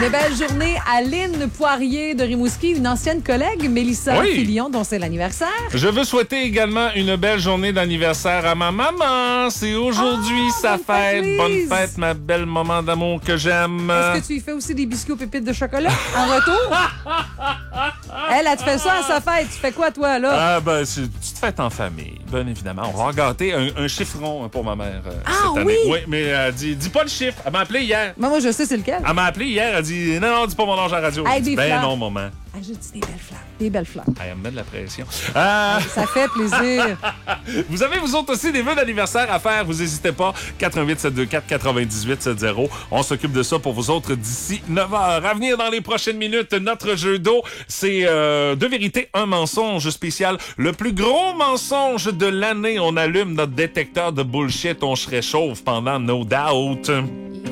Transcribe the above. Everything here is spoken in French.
Une belle journée à Lynn Poirier de Rimouski, une ancienne collègue, Mélissa Filion, dont c'est l'anniversaire. Je veux souhaiter également une belle journée d'anniversaire à ma maman. C'est aujourd'hui sa fête. Bonne fête, ma belle maman d'amour que j'aime. Est-ce que tu lui fais aussi des biscuits aux pépites de chocolat en retour? Elle te fait ça à sa fête. Tu fais quoi, toi, là? Ah, ben, c'est une petite fête en famille, bien évidemment. On va gâter un chiffron pour ma mère cette année. Oui, mais elle dit pas le chiffre. Elle m'a appelé hier. Moi, je sais c'est lequel. Elle m'a appelé hier. Elle dit non, dis pas mon âge à la radio. Hey, dit, non, maman. J'ai dit des belles fleurs. Des belles fleurs. Elle me met de la pression. Ça fait plaisir. Vous avez, vous autres aussi, des vœux d'anniversaire à faire. Vous n'hésitez pas. 88 724 98 70. On s'occupe de ça pour vous autres d'ici 9h. À venir dans les prochaines minutes, notre jeu d'eau, c'est deux vérités, un mensonge spécial. Le plus gros mensonge de l'année. On allume notre détecteur de bullshit. On se réchauffe pendant No Doubt.